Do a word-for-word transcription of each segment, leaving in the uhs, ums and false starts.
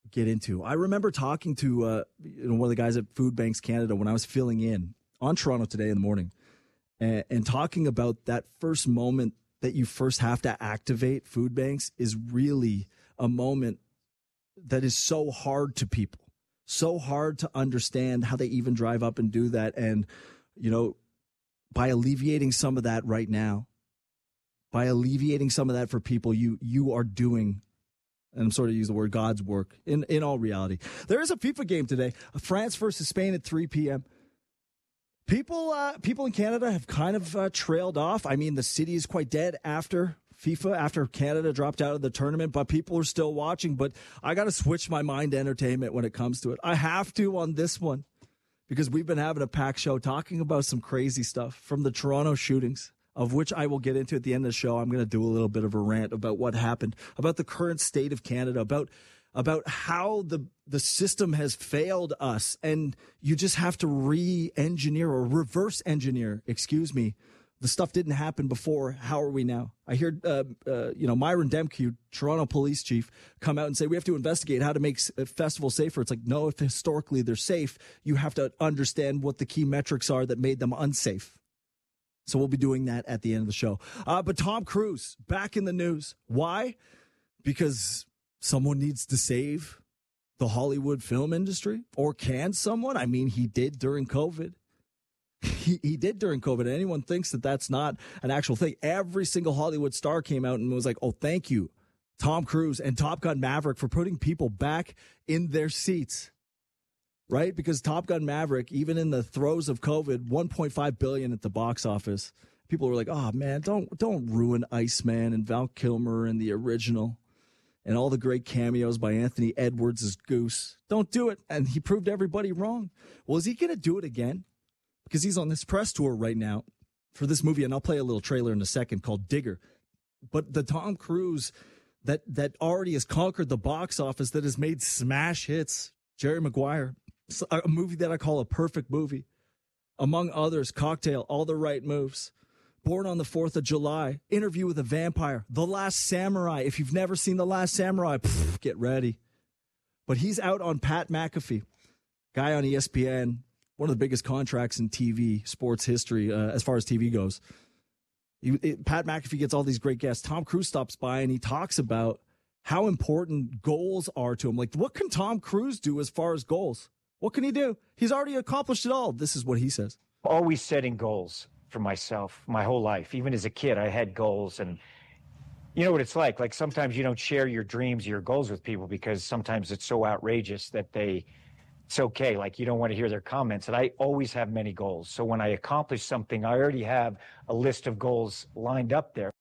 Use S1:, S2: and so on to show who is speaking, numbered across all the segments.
S1: get into. I remember talking to uh, you know, one of the guys at Food Banks Canada when I was filling in on Toronto Today in the morning, and, and talking about that first moment that you first have to activate food banks is really a moment that is so hard to people, so hard to understand how they even drive up and do that. And, you know, by alleviating some of that right now, by alleviating some of that for people, you you are doing, and I'm sort of use the word, God's work in, in all reality. There is a FIFA game today, France versus Spain at three p.m. People, uh, people in Canada have kind of uh, trailed off. I mean, the city is quite dead after FIFA, after Canada dropped out of the tournament, but people are still watching. But I got to switch my mind to entertainment when it comes to it. I have to on this one because we've been having a packed show talking about some crazy stuff from the Toronto shootings, of which I will get into at the end of the show. I'm going to do a little bit of a rant about what happened, about the current state of Canada, about about how the the system has failed us, and you just have to re-engineer or reverse engineer, excuse me. The stuff didn't happen before. How are we now? I hear, uh, uh, you know, Myron Demke, Toronto police chief, come out and say we have to investigate how to make a festival safer. It's like, no, if historically they're safe, you have to understand what the key metrics are that made them unsafe. So we'll be doing that at the end of the show. Uh, but Tom Cruise, back in the news. Why? Because someone needs to save the Hollywood film industry, or can someone? I mean, he did during COVID. He, he did during COVID. And anyone thinks that that's not an actual thing. Every single Hollywood star came out and was like, oh, thank you, Tom Cruise and Top Gun Maverick, for putting people back in their seats. Right? Because Top Gun Maverick, even in the throes of COVID, one point five billion dollars at the box office. People were like, oh, man, don't don't ruin Iceman and Val Kilmer and the original and all the great cameos by Anthony Edwards as Goose. Don't do it. And he proved everybody wrong. Well, is he going to do it again? Because he's on this press tour right now for this movie, and I'll play a little trailer in a second, called Digger. But the Tom Cruise that that already has conquered the box office, that has made smash hits, Jerry Maguire, a movie that I call a perfect movie. Among others, Cocktail, All the Right Moves, Born on the fourth of July, Interview with a Vampire, The Last Samurai. If you've never seen The Last Samurai, pff, get ready. But he's out on Pat McAfee, guy on E S P N, one of the biggest contracts in T V sports history uh, as far as T V goes. He, it, Pat McAfee gets all these great guests. Tom Cruise stops by and he talks about how important goals are to him. Like, what can Tom Cruise do as far as goals? What can he do? He's already accomplished it all. This is what he says.
S2: Always setting goals for myself my whole life. Even as a kid, I had goals, and you know what it's like. Like sometimes you don't share your dreams, your goals with people because sometimes it's so outrageous that they, it's okay. Like you don't want to hear their comments. And I always have many goals. So when I accomplish something, I already have a list of goals lined up there.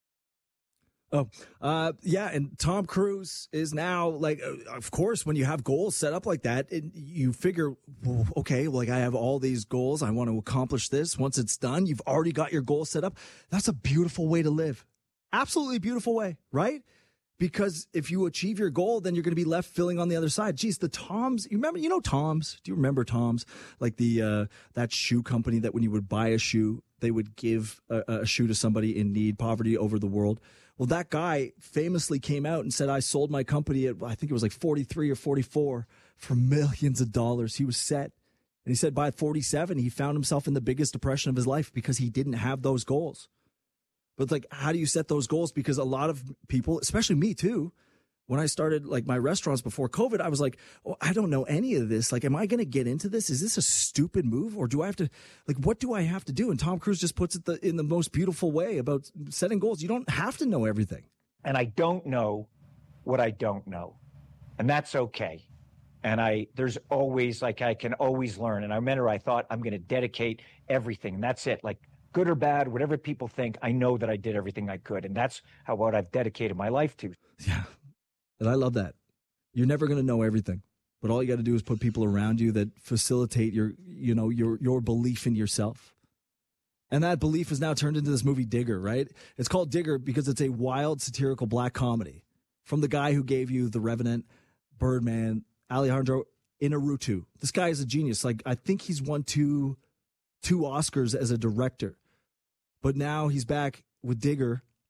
S1: Oh, uh, yeah. And Tom Cruise is now like, uh, of course, when you have goals set up like that, it, you figure, well, okay, like I have all these goals. I want to accomplish this. Once it's done, you've already got your goals set up. That's a beautiful way to live. Absolutely beautiful way, right? Because if you achieve your goal, then you're going to be left feeling on the other side. Geez, the Toms, you remember, you know, Toms, do you remember Toms? Like the, uh, that shoe company that when you would buy a shoe, they would give a, a shoe to somebody in need, poverty over the world. Well, that guy famously came out and said, I sold my company at, I think it was like forty-three or forty-four for millions of dollars. He was set. And he said by forty-seven, he found himself in the biggest depression of his life because he didn't have those goals. But like, how do you set those goals? Because a lot of people, especially me too, when I started like my restaurants before COVID, I was like, oh, I don't know any of this. Like, am I going to get into this? Is this a stupid move, or do I have to, like, what do I have to do? And Tom Cruise just puts it the, in the most beautiful way about setting goals. You don't have to know everything.
S2: And I don't know what I don't know. And that's okay. And I, there's always, like, I can always learn. And I remember I thought I'm going to dedicate everything. And that's it. Like, good or bad, whatever people think, I know that I did everything I could. And that's how, what I've dedicated my life to.
S1: Yeah. And I love that. You're never going to know everything, but all you got to do is put people around you that facilitate your, you know, your, your belief in yourself. And that belief is now turned into this movie Digger, right? It's called Digger because it's a wild satirical black comedy from the guy who gave you The Revenant, Birdman, Alejandro Inarritu. This guy is a genius. Like, I think he's won two, two Oscars as a director, but now he's back with Digger.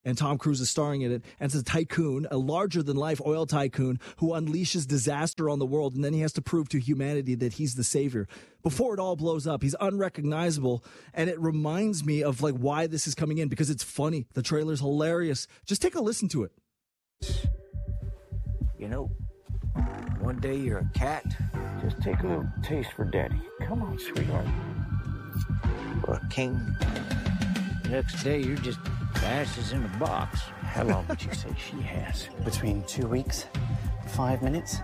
S1: and Tom Cruise is starring in it. And it's a tycoon, a larger-than-life oil tycoon who unleashes disaster on the world, and then he has to prove to humanity that he's the savior. Before it all blows up, he's unrecognizable, and it reminds me of like why this is coming in, because it's funny. The trailer's hilarious. Just take a listen to it.
S3: You know, one day you're a cat. Just take a little taste for daddy. Come on, sweetheart. Or a king. The next day you're just ashes in a box. How long would you say she has?
S4: Between two weeks, five minutes.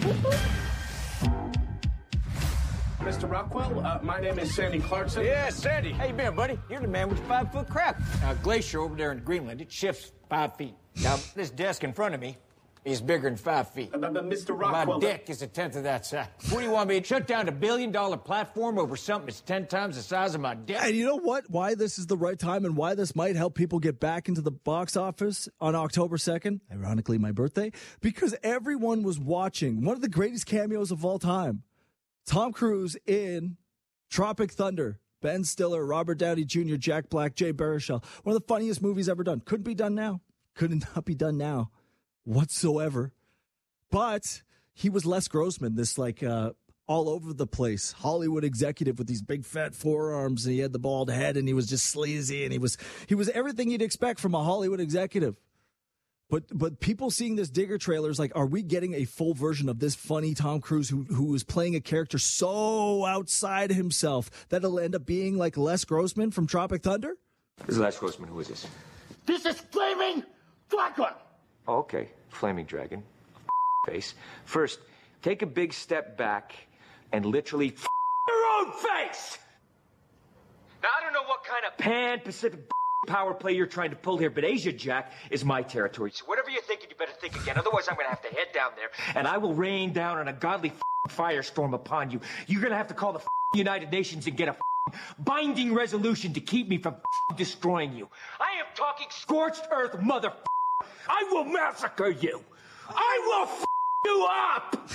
S5: Mister Rockwell, uh, my name is Sandy Clarkson.
S3: Yeah, Sandy. How you been, buddy? You're the man with the five-foot crap. Now, glacier over there in Greenland, it shifts five feet. Now, this desk in front of me is bigger than five feet.
S5: Uh, but Mister Rockwell...
S3: My dick is a tenth of that size. What do you want me to shut down a billion-dollar platform over something that's ten times the size of my dick?
S1: And you know what? Why this is the right time and why this might help people get back into the box office on October second, ironically my birthday, because everyone was watching one of the greatest cameos of all time. Tom Cruise in Tropic Thunder. Ben Stiller, Robert Downey Junior, Jack Black, Jay Baruchel. One of the funniest movies ever done. Couldn't be done now. Could not be done now whatsoever. But he was Les Grossman, this like uh, all over the place Hollywood executive with these big fat forearms, and he had the bald head, and he was just sleazy, and he was he was everything you'd expect from a Hollywood executive. But but people seeing this Digger trailer is like, are we getting a full version of this funny Tom Cruise who who is playing a character so outside himself that it'll end up being like Les Grossman from Tropic Thunder?
S2: This is Les Grossman. Who is this?
S5: This is Flaming Dragon!
S2: Oh, okay, Flaming Dragon. Face. First, take a big step back and literally f- your own face! Now, I don't know what kind of pan-Pacific power play you're trying to pull here, but Asia Jack is my territory. So whatever you're thinking, you better think again. Otherwise, I'm going to have to head down there, and I will rain down on a godly firestorm upon you. You're going to have to call the United Nations and get a binding resolution to keep me from destroying you. I am talking scorched earth, motherfucker. I will massacre you. I will f you up.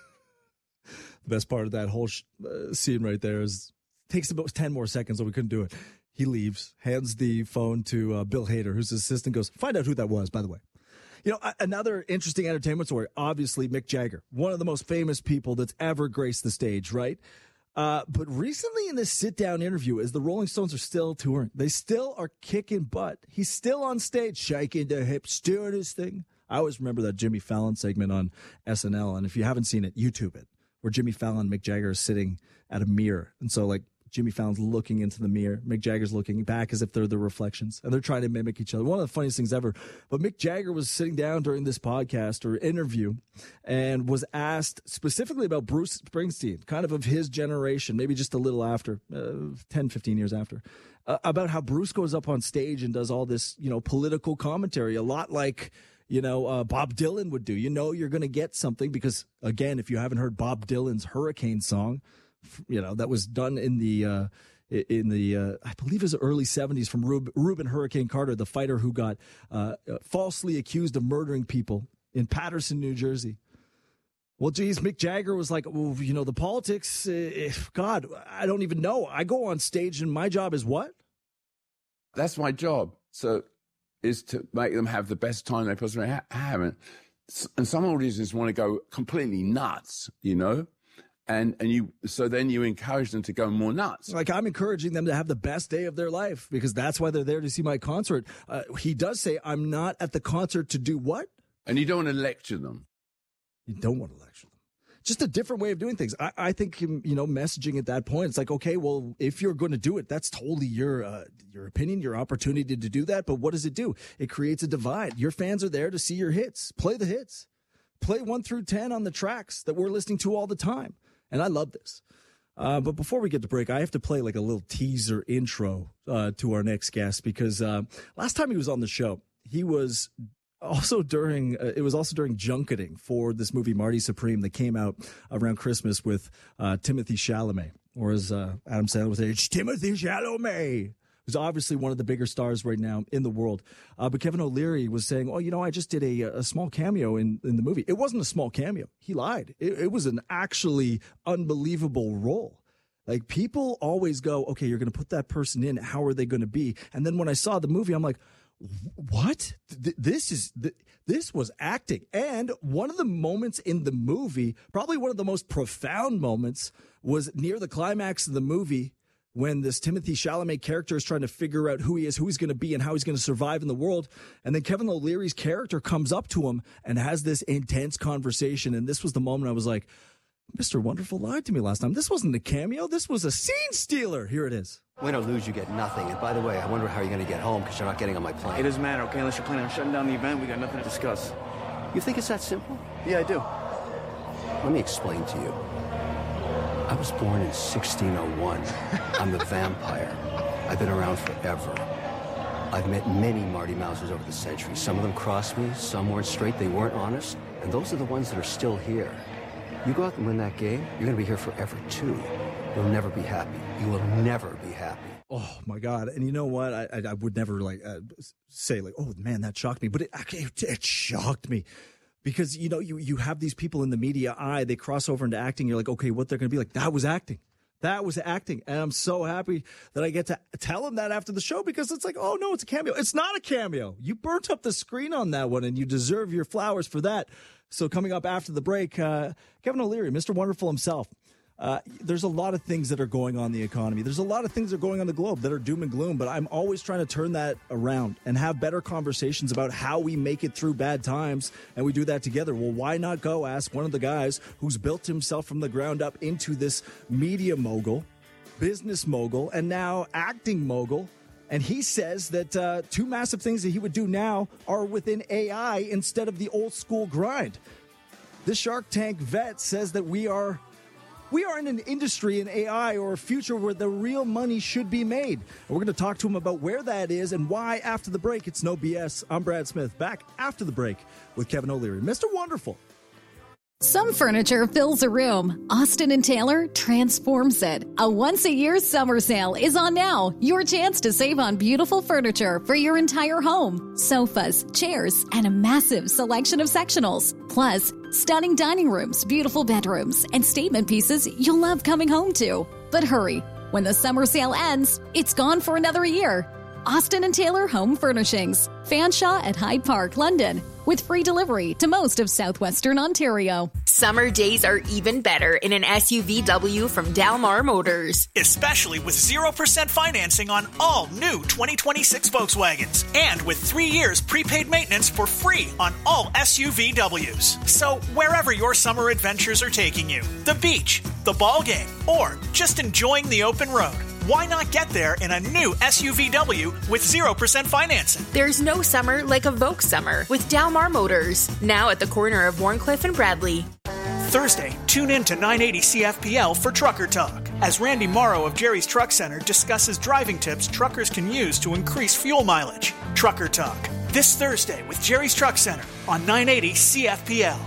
S1: The best part of that whole sh- uh, scene right there is takes about ten more seconds, so we couldn't do it. He leaves, hands the phone to uh, Bill Hader, who's his assistant, goes, find out who that was, by the way. You know, a- another interesting entertainment story, obviously Mick Jagger, one of the most famous people that's ever graced the stage, right? Uh, but recently in this sit-down interview, as the Rolling Stones are still touring, they still are kicking butt. He's still on stage, shaking the hips, doing his thing. I always remember that Jimmy Fallon segment on S N L, and if you haven't seen it, YouTube it, where Jimmy Fallon and Mick Jagger is sitting at a mirror. And so, like, Jimmy Fallon's looking into the mirror. Mick Jagger's looking back as if they're the reflections, and they're trying to mimic each other. One of the funniest things ever. But Mick Jagger was sitting down during this podcast or interview and was asked specifically about Bruce Springsteen, kind of of his generation, maybe just a little after, uh, ten, fifteen years after, uh, about how Bruce goes up on stage and does all this, you know, political commentary, a lot like, you know, uh, Bob Dylan would do. You know you're going to get something because, again, if you haven't heard Bob Dylan's Hurricane song, you know, that was done in the, uh, in the uh, I believe it was the early seventies from Rub- Reuben Hurricane Carter, the fighter who got uh, falsely accused of murdering people in Paterson, New Jersey. Well, geez, Mick Jagger was like, well, you know, the politics, uh, God, I don't even know. I go on stage and my job is what?
S6: That's my job. So is to make them have the best time they possibly ha- have. And, and some audiences want to go completely nuts, you know? And and you so then you encourage them to go more nuts.
S1: Like, I'm encouraging them to have the best day of their life because that's why they're there to see my concert. Uh, he does say, I'm not at the concert to do what?
S6: And you don't want to lecture them.
S1: You don't want to lecture them. Just a different way of doing things. I, I think, you know, messaging at that point, it's like, okay, well, if you're going to do it, that's totally your uh, your opinion, your opportunity to do that. But what does it do? It creates a divide. Your fans are there to see your hits. Play the hits. Play one through ten on the tracks that we're listening to all the time. And I love this. Uh, but before we get to break, I have to play like a little teaser intro uh, to our next guest because uh, last time he was on the show, he was also during, uh, it was also during junketing for this movie Marty Supreme that came out around Christmas with uh, Timothy Chalamet, or as uh, Adam Sandler would say, it's Timothy Chalamet. Who's obviously one of the bigger stars right now in the world. Uh, but Kevin O'Leary was saying, oh, you know, I just did a, a small cameo in, in the movie. It wasn't a small cameo. He lied. It, it was an actually unbelievable role. Like, people always go, okay, you're going to put that person in. How are they going to be? And then when I saw the movie, I'm like, what? Th- this is th- this was acting. And one of the moments in the movie, probably one of the most profound moments, was near the climax of the movie when this Timothy Chalamet character is trying to figure out who he is, who he's going to be, and how he's going to survive in the world. And then Kevin O'Leary's character comes up to him and has this intense conversation. And this was the moment I was like, Mister Wonderful lied to me last time. This wasn't a cameo. This was a scene stealer. Here it is.
S7: Win or lose, you get nothing. And by the way, I wonder how you're going to get home because you're not getting on my plane.
S8: It doesn't matter, okay? Unless you're planning on shutting down the event, we got nothing to discuss.
S7: You think it's that simple?
S8: Yeah, I do.
S7: Let me explain to you. I was born in sixteen oh one. I'm a vampire. I've been around forever. I've met many Marty Mousers over the centuries. Some of them crossed me, some weren't straight, they weren't honest. And those are the ones that are still here. You go out and win that game, you're going to be here forever, too. You'll never be happy. You will never be happy.
S1: Oh, my God. And you know what? I, I, I would never, like, uh, say, like, oh, man, that shocked me. But it actually, it, it shocked me. Because, you know, you, you have these people in the media eye, they cross over into acting. You're like, okay, what they're going to be like, that was acting. That was acting. And I'm so happy that I get to tell him that after the show because it's like, oh, no, it's a cameo. It's not a cameo. You burnt up the screen on that one, and you deserve your flowers for that. So coming up after the break, uh, Kevin O'Leary, Mister Wonderful himself. Uh, there's a lot of things that are going on in the economy. There's a lot of things that are going on the globe that are doom and gloom, but I'm always trying to turn that around and have better conversations about how we make it through bad times, and we do that together. Well, why not go ask one of the guys who's built himself from the ground up into this media mogul, business mogul, and now acting mogul, and he says that uh, two massive things that he would do now are within A I instead of the old school grind. This Shark Tank vet says that we are we are in an industry in A I or a future where the real money should be made. And we're going to talk to him about where that is and why after the break. It's no B S. I'm Brad Smith, back after the break with Kevin O'Leary. Mister Wonderful.
S9: Some furniture fills a room. Austin and Taylor transforms it. A once-a-year summer sale is on now. Your chance to save on beautiful furniture for your entire home. Sofas, chairs, and a massive selection of sectionals. Plus, stunning dining rooms, beautiful bedrooms, and statement pieces you'll love coming home to. But hurry, when the summer sale ends, it's gone for another year. Austin and Taylor Home Furnishings. Fanshawe at Hyde Park, London. With free delivery to most of southwestern Ontario.
S10: Summer days are even better in an S U V W from Dalmar Motors.
S11: Especially with zero percent financing on all new twenty twenty-six Volkswagens. And with three years prepaid maintenance for free on all S U V Ws. So wherever your summer adventures are taking you, the beach, the ball game, or just enjoying the open road, why not get there in a new S U V W with zero percent financing?
S10: There's no summer like a Volks summer with Dalmar Motors. Now at the corner of Warncliffe and Bradley.
S11: Thursday, tune in to nine eighty C F P L for Trucker Talk, as Randy Morrow of Jerry's Truck Center discusses driving tips truckers can use to increase fuel mileage. Trucker Talk, this Thursday with Jerry's Truck Center on nine eighty C F P L.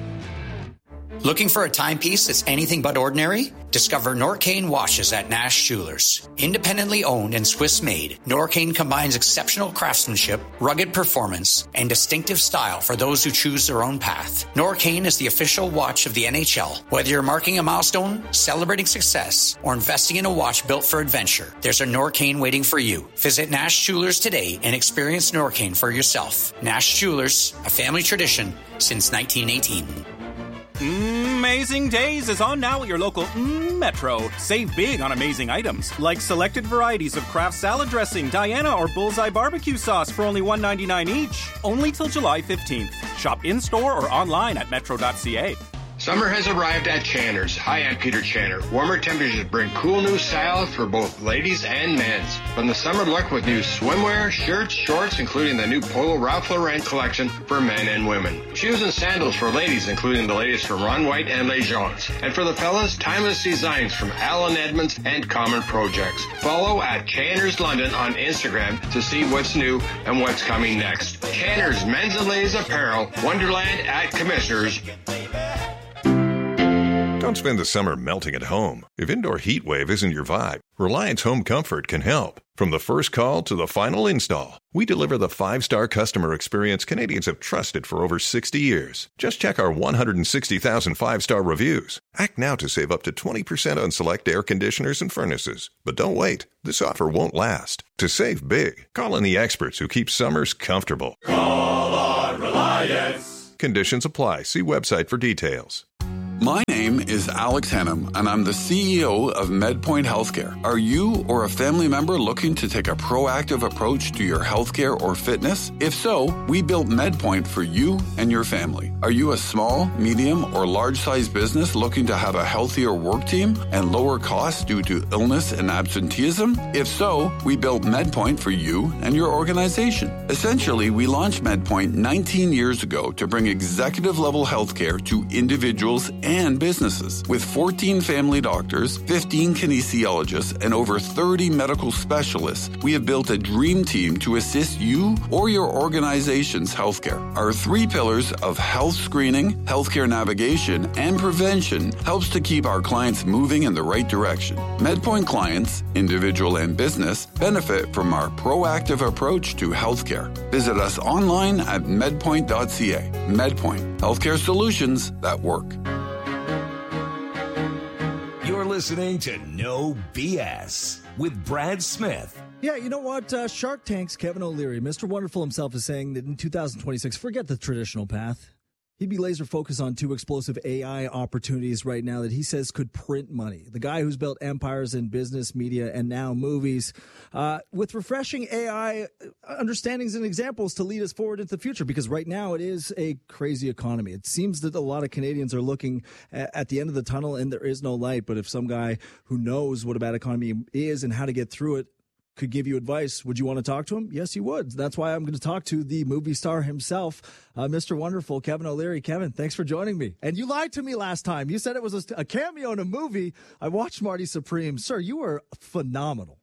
S12: Looking for a timepiece that's anything but ordinary? Discover Norcane watches at Nash Jewelers. Independently owned and Swiss-made, Norcane combines exceptional craftsmanship, rugged performance, and distinctive style for those who choose their own path. Norcane is the official watch of the N H L. Whether you're marking a milestone, celebrating success, or investing in a watch built for adventure, there's a Norcane waiting for you. Visit Nash Jewelers today and experience Norcane for yourself. Nash Jewelers, a family tradition since nineteen eighteen.
S13: Amazing Days is on now at your local mm, Metro. Save big on amazing items, like selected varieties of Kraft salad dressing, Diana or Bullseye barbecue sauce for only one dollar ninety-nine each. Only till July fifteenth. Shop in-store or online at metro dot c a.
S14: Summer has arrived at Channer's. Hi, I'm Peter Channer. Warmer temperatures bring cool new styles for both ladies and men's. From the summer look with new swimwear, shirts, shorts, including the new Polo Ralph Lauren collection for men and women. Shoes and sandals for ladies, including the latest from Ron White and Les Gens. And for the fellas, timeless designs from Alan Edmonds and Common Projects. Follow at Channer's London on Instagram to see what's new and what's coming next. Channer's Men's and Ladies Apparel, Wonderland at Commissioners.
S15: Don't spend the summer melting at home. If indoor heat wave isn't your vibe, Reliance Home Comfort can help. From the first call to the final install, we deliver the five-star customer experience Canadians have trusted for over sixty years. Just check our one hundred sixty thousand five-star reviews. Act now to save up to twenty percent on select air conditioners and furnaces. But don't wait. This offer won't last. To save big, call in the experts who keep summers comfortable.
S16: Call on Reliance.
S15: Conditions apply. See website for details.
S17: My name is Alex Hannum, and I'm the C E O of MedPoint Healthcare. Are you or a family member looking to take a proactive approach to your healthcare or fitness? If so, we built MedPoint for you and your family. Are you a small, medium, or large-sized business looking to have a healthier work team and lower costs due to illness and absenteeism? If so, we built MedPoint for you and your organization. Essentially, we launched MedPoint nineteen years ago to bring executive-level healthcare to individuals and businesses. With fourteen family doctors, fifteen kinesiologists, and over thirty medical specialists, we have built a dream team to assist you or your organization's healthcare. Our three pillars of health screening, healthcare navigation, and prevention helps to keep our clients moving in the right direction. MedPoint clients, individual and business, benefit from our proactive approach to healthcare. Visit us online at medpoint dot c a. MedPoint, healthcare solutions that work.
S16: You're listening to No B S with Brad Smith.
S1: Yeah, you know what? Uh, Shark Tank's Kevin O'Leary, Mister Wonderful himself, is saying that in two thousand twenty-six, forget the traditional path. He'd be laser focused on two explosive A I opportunities right now that he says could print money. The guy who's built empires in business, media, and now movies, uh, with refreshing A I understandings and examples to lead us forward into the future, because right now it is a crazy economy. It seems that a lot of Canadians are looking at the end of the tunnel and there is no light. But if some guy who knows what a bad economy is and how to get through it could give you advice, would you want to talk to him? Yes, you would. That's why I'm going to talk to the movie star himself, uh, Mister Wonderful, Kevin O'Leary. Kevin, thanks for joining me. And you lied to me last time. You said it was a, a cameo in a movie. I watched Marty Supreme. Sir, you were phenomenal.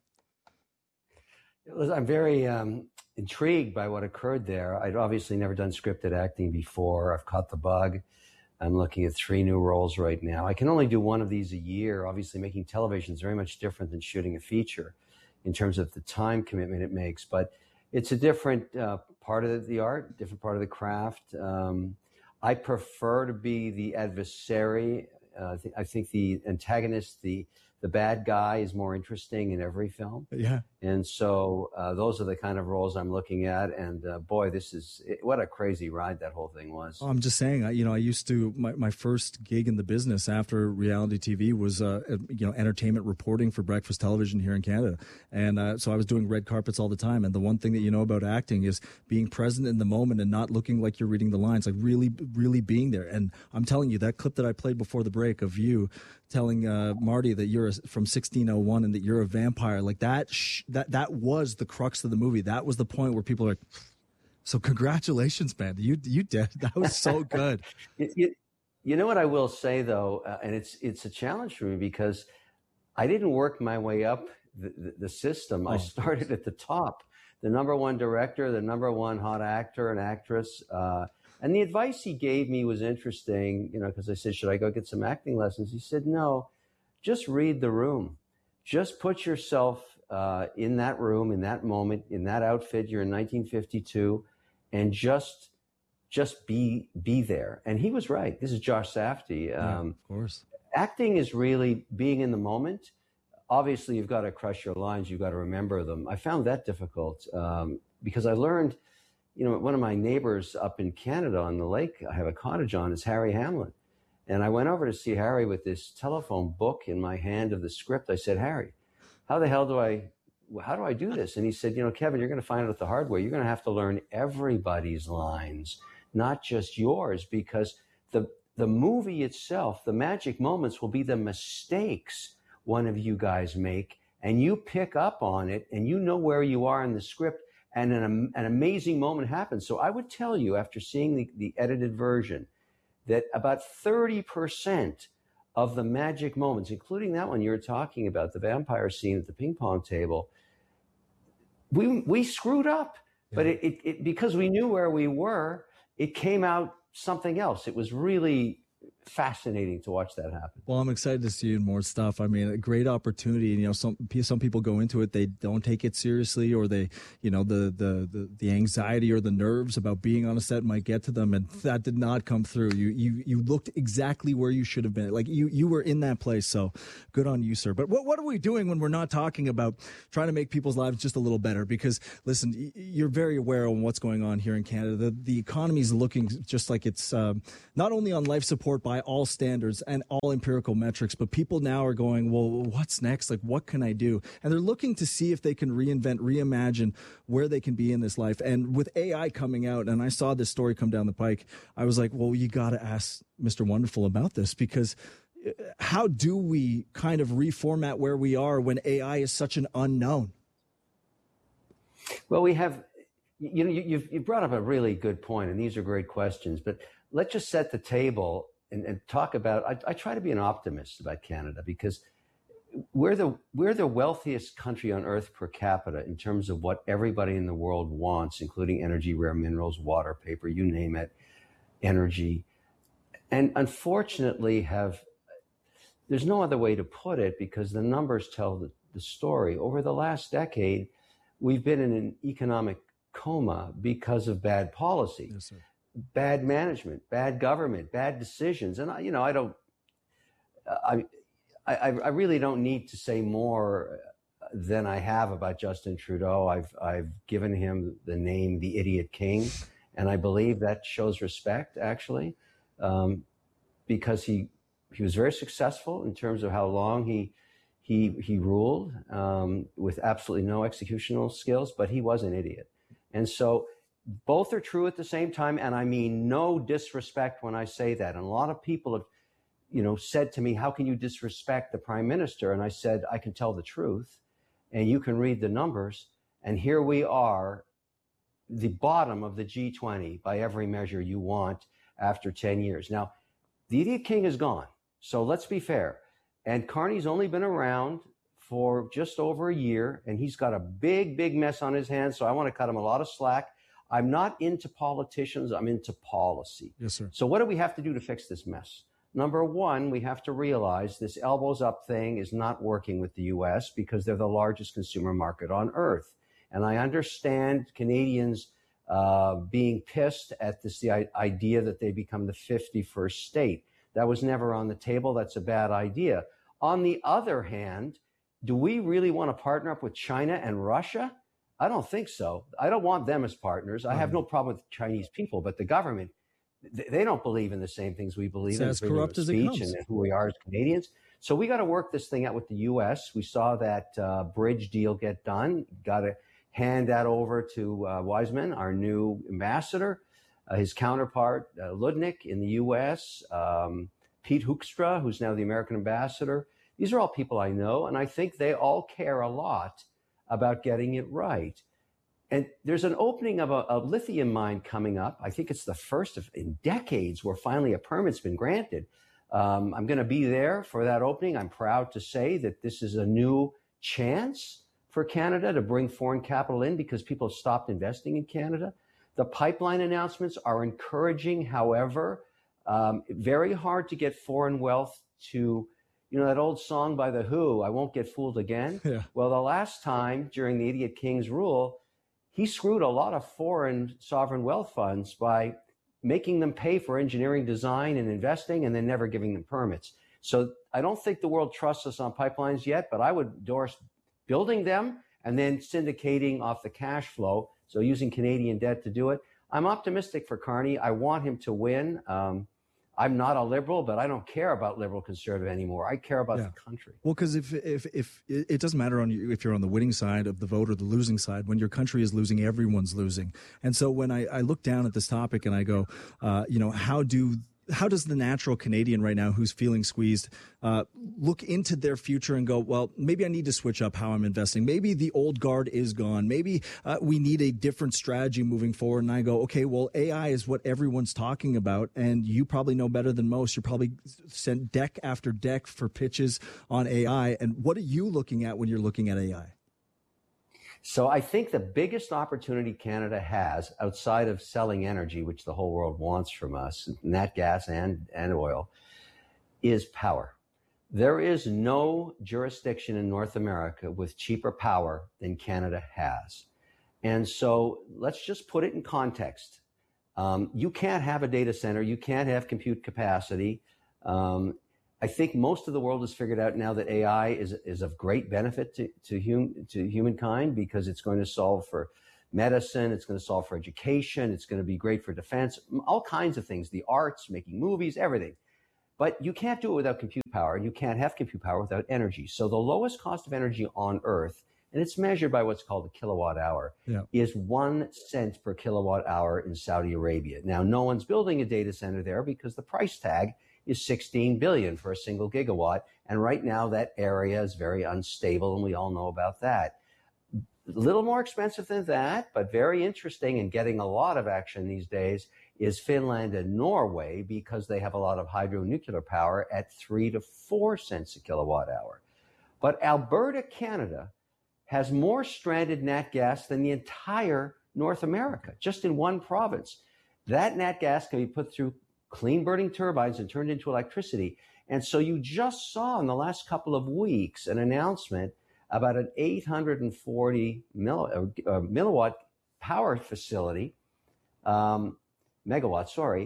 S7: I'm very um, intrigued by what occurred there. I'd obviously never done scripted acting before. I've caught the bug. I'm looking at three new roles right now. I can only do one of these a year. Obviously, making television is very much different than shooting a feature in terms of the time commitment it makes, but it's a different uh, part of the art, different part of the craft. Um, I prefer to be the adversary. Uh, th- I think the antagonist, the the bad guy, is more interesting in every film.
S1: Yeah.
S7: And so uh, those are the kind of roles I'm looking at. And uh, boy, this is it, what a crazy ride that whole thing was.
S1: Oh, I'm just saying, I, you know, I used to, my, my first gig in the business after reality T V was, uh, you know, entertainment reporting for breakfast television here in Canada. And uh, so I was doing red carpets all the time. And the one thing that you know about acting is being present in the moment and not looking like you're reading the lines, like really, really being there. And I'm telling you, that clip that I played before the break of you telling uh, Marty that you're a, from sixteen oh one and that you're a vampire, like that, sh- that, that was the crux of the movie. That was the point where people are like, so congratulations, man. You, you did. That was so good.
S7: you, you, you know what I will say though, uh, and it's, it's a challenge for me because I didn't work my way up the, the, the system. Oh, I started at the top, the number one director, the number one hot actor and actress. Uh, and the advice he gave me was interesting, you know, because I said, should I go get some acting lessons? He said, no, just read the room. Just put yourself uh, in that room, in that moment, in that outfit. You're in nineteen fifty-two, and just just be be there. And he was right. This is Josh Safdie. Um,
S1: yeah, of course.
S7: Acting is really being in the moment. Obviously, you've got to crush your lines. You've got to remember them. I found that difficult um, because I learned, you know, one of my neighbors up in Canada on the lake I have a cottage on is Harry Hamlin. And I went over to see Harry with this telephone book in my hand of the script. I said, Harry, how the hell do I, how do I do this? And he said, you know, Kevin, you're going to find out the hard way. You're going to have to learn everybody's lines, not just yours, because the the movie itself, the magic moments will be the mistakes one of you guys make, and you pick up on it, and you know where you are in the script, and an, an amazing moment happens. So I would tell you, after seeing the, the edited version, that about thirty percent of the magic moments, including that one you were talking about, the vampire scene at the ping pong table, we we screwed up. Yeah. But it, it, it because we knew where we were, it came out something else. It was really fascinating to watch that happen.
S1: Well, I'm excited to see more stuff. I mean, a great opportunity. You know, some some people go into it, they don't take it seriously, or they, you know, the the the, the anxiety or the nerves about being on a set might get to them, and that did not come through. You you you looked exactly where you should have been. Like you you were in that place. So good on you, sir. But what what are we doing when we're not talking about trying to make people's lives just a little better? Because listen, you're very aware of what's going on here in Canada. The the economy is looking just like it's um, not only on life support by all standards and all empirical metrics, but people now are going, well, what's next? Like, what can I do? And they're looking to see if they can reinvent, reimagine where they can be in this life. And with A I coming out, and I saw this story come down the pike, I was like, well, you got to ask Mister Wonderful about this, because how do we kind of reformat where we are when A I is such an unknown?
S7: Well, we have, you know, you, you've, you brought up a really good point, and these are great questions, but let's just set the table and, and talk about, I, I try to be an optimist about Canada, because we're the, we're the wealthiest country on earth per capita in terms of what everybody in the world wants, including energy, rare minerals, water, paper, you name it, energy. And unfortunately have, there's no other way to put it, because the numbers tell the, the story. Over the last decade, we've been in an economic coma because of bad policy.
S1: Yes, sir.
S7: Bad management, bad government, bad decisions. And I, you know, I don't, I, I, I really don't need to say more than I have about Justin Trudeau. I've, I've given him the name, the Idiot King. And I believe that shows respect, actually, um, because he, he was very successful in terms of how long he, he, he ruled, um, with absolutely no executional skills, but he was an idiot. And so, both are true at the same time, and I mean no disrespect when I say that. And a lot of people have, you know, said to me, how can you disrespect the prime minister? And I said, I can tell the truth, and you can read the numbers. And here we are, the bottom of the G twenty by every measure you want after ten years. Now, the Idiot King is gone, so let's be fair. And Carney's only been around for just over a year, and he's got a big, big mess on his hands, so I want to cut him a lot of slack. I'm not into politicians. I'm into policy.
S1: Yes, sir.
S7: So what do we have to do to fix this mess? Number one, we have to realize this elbows up thing is not working with the U S because they're the largest consumer market on earth. And I understand Canadians uh, being pissed at this the idea that they become the fifty-first state. That was never on the table. That's a bad idea. On the other hand, do we really want to partner up with China and Russia? I don't think so. I don't want them as partners. I have no problem with Chinese people, but the government, they don't believe in the same things we believe in.
S1: As corrupt as it comes.
S7: And who we are as Canadians. So we got to work this thing out with the U S. We saw that uh, bridge deal get done. Got to hand that over to uh, Wiseman, our new ambassador, uh, his counterpart, uh, Ludnick in the U S, um, Pete Hoekstra, who's now the American ambassador. These are all people I know, and I think they all care a lot about getting it right. And there's an opening of a, a lithium mine coming up. I think it's the first of in decades where finally a permit's been granted. Um, I'm going to be there for that opening. I'm proud to say that this is a new chance for Canada to bring foreign capital in because people have stopped investing in Canada. The pipeline announcements are encouraging. However, um, very hard to get foreign wealth to, you know, that old song by The Who, I Won't Get Fooled Again.
S1: Yeah.
S7: Well, the last time during the Idiot King's rule, he screwed a lot of foreign sovereign wealth funds by making them pay for engineering design and investing and then never giving them permits. So I don't think the world trusts us on pipelines yet, but I would endorse building them and then syndicating off the cash flow. So using Canadian debt to do it. I'm optimistic for Carney. I want him to win. Um, I'm not a liberal, but I don't care about liberal conservative anymore. I care about
S1: Yeah.
S7: the country.
S1: Well, because if, if if it doesn't matter on you if you're on the winning side of the vote or the losing side, when your country is losing, everyone's losing. And so when I, I look down at this topic and I go, uh, you know, how do how does the natural Canadian right now who's feeling squeezed uh, look into their future and go, well, maybe I need to switch up how I'm investing. Maybe the old guard is gone. Maybe uh, we need a different strategy moving forward. And I go, okay, well, A I is what everyone's talking about. And you probably know better than most. You're probably sent deck after deck for pitches on A I. And what are you looking at when you're looking at A I?
S7: So I think the biggest opportunity Canada has outside of selling energy, which the whole world wants from us, nat gas and, and oil, is power. There is no jurisdiction in North America with cheaper power than Canada has. And so let's just put it in context. Um, you can't have a data center. You can't have compute capacity. Um, I think most of the world has figured out now that A I is, is of great benefit to, to, hum, to humankind because it's going to solve for medicine. It's going to solve for education. It's going to be great for defense, all kinds of things, the arts, making movies, everything. But you can't do it without compute power, and you can't have compute power without energy. So the lowest cost of energy on Earth, and it's measured by what's called a kilowatt hour, yeah. is one cent per kilowatt hour in Saudi Arabia. Now, no one's building a data center there because the price tag is sixteen billion dollars for a single gigawatt. And right now that area is very unstable, and we all know about that. A little more expensive than that, but very interesting and getting a lot of action these days is Finland and Norway because they have a lot of hydronuclear power at three to four cents a kilowatt hour. But Alberta, Canada, has more stranded nat gas than the entire North America, just in one province. That nat gas can be put through clean burning turbines and turned into electricity. And so you just saw in the last couple of weeks an announcement about an eight hundred forty mill, uh, milliwatt power facility, um, megawatt, sorry,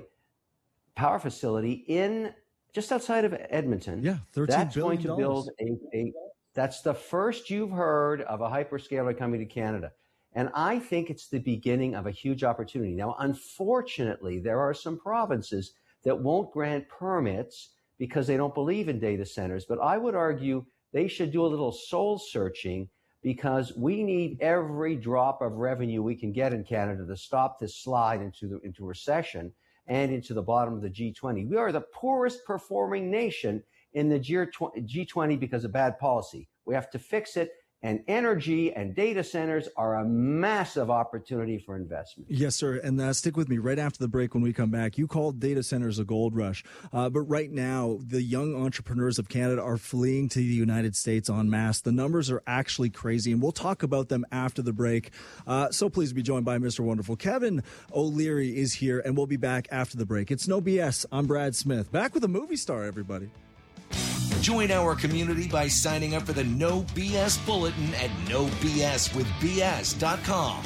S7: power facility in just outside of Edmonton.
S1: Yeah, thirteen billion dollars. That's going to build
S7: a, a, that's the first you've heard of a hyperscaler coming to Canada. And I think it's the beginning of a huge opportunity. Now, unfortunately, there are some provinces that won't grant permits because they don't believe in data centers. But I would argue they should do a little soul searching because we need every drop of revenue we can get in Canada to stop this slide into the into recession and into the bottom of the G twenty. We are the poorest performing nation in the G twenty because of bad policy. We have to fix it. And energy and data centers are a massive opportunity for investment.
S1: Yes, sir. And uh, stick with me right after the break when we come back. You called data centers a gold rush. Uh, but right now, the young entrepreneurs of Canada are fleeing to the United States en masse. The numbers are actually crazy, and we'll talk about them after the break. Uh, so please be joined by Mister Wonderful. Kevin O'Leary is here, and we'll be back after the break. It's No B S. I'm Brad Smith. Back with a movie star, everybody.
S16: Join our community by signing up for the No B S Bulletin at no b s with b s dot com.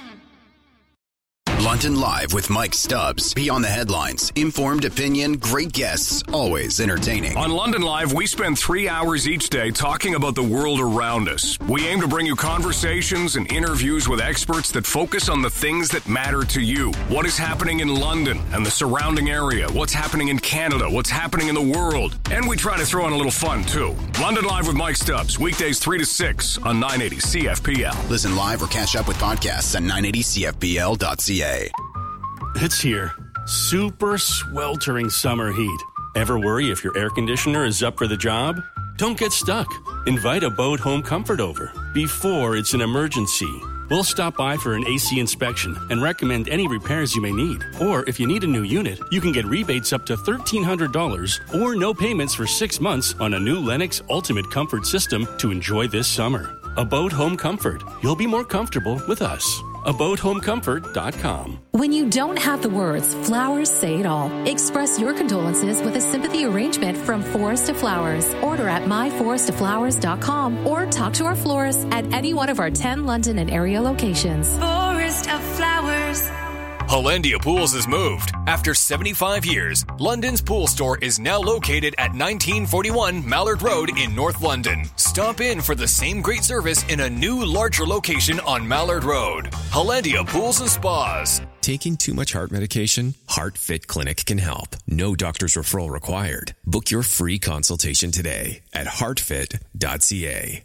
S18: London Live with Mike Stubbs. Beyond the headlines, informed opinion, great guests, always entertaining.
S19: On London Live, we spend three hours each day talking about the world around us. We aim to bring you conversations and interviews with experts that focus on the things that matter to you. What is happening in London and the surrounding area? What's happening in Canada? What's happening in the world? And we try to throw in a little fun, too. London Live with Mike Stubbs, weekdays three to six on nine eighty C F P L.
S18: Listen live or catch up with podcasts at nine eighty C F P L dot C A.
S20: It's here. Super sweltering summer heat. Ever worry if your air conditioner is up for the job? Don't get stuck. Invite Abode Home Comfort over before it's an emergency. We'll stop by for an A C inspection and recommend any repairs you may need. Or if you need a new unit, you can get rebates up to thirteen hundred dollars or no payments for six months on a new Lennox Ultimate Comfort system to enjoy this summer. Abode Home Comfort. You'll be more comfortable with us. abode home comfort dot com.
S9: When you don't have the words, flowers say it all. Express your condolences with a sympathy arrangement from Forest of Flowers. Order at my forest of flowers dot com or talk to our florist at any one of our ten London and area locations.
S21: Forest of Flowers.
S22: Hollandia Pools has moved. After seventy-five years, London's pool store is now located at nineteen forty-one Mallard Road in North London. Stop in for the same great service in a new, larger location on Mallard Road. Hollandia Pools and Spas.
S23: Taking too much heart medication? HeartFit Clinic can help. No doctor's referral required. Book your free consultation today at heart fit dot c a.